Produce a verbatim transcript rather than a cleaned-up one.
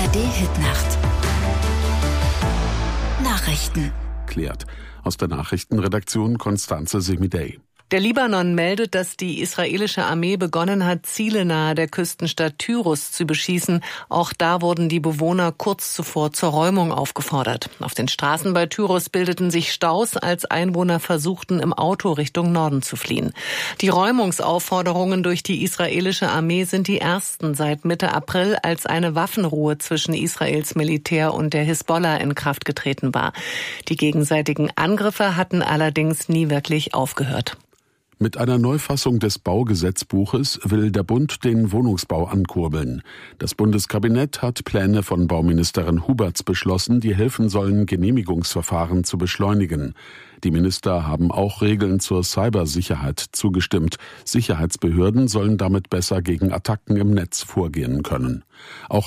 A R D-Hitnacht. Nachrichten. Klärt. Aus der Nachrichtenredaktion Konstanze Semidey. Der Libanon meldet, dass die israelische Armee begonnen hat, Ziele nahe der Küstenstadt Tyrus zu beschießen. Auch da wurden die Bewohner kurz zuvor zur Räumung aufgefordert. Auf den Straßen bei Tyrus bildeten sich Staus, als Einwohner versuchten, im Auto Richtung Norden zu fliehen. Die Räumungsaufforderungen durch die israelische Armee sind die ersten seit Mitte April, als eine Waffenruhe zwischen Israels Militär und der Hisbollah in Kraft getreten war. Die gegenseitigen Angriffe hatten allerdings nie wirklich aufgehört. Mit einer Neufassung des Baugesetzbuches will der Bund den Wohnungsbau ankurbeln. Das Bundeskabinett hat Pläne von Bauministerin Huberts beschlossen, die helfen sollen, Genehmigungsverfahren zu beschleunigen. Die Minister haben auch Regeln zur Cybersicherheit zugestimmt. Sicherheitsbehörden sollen damit besser gegen Attacken im Netz vorgehen können. Auch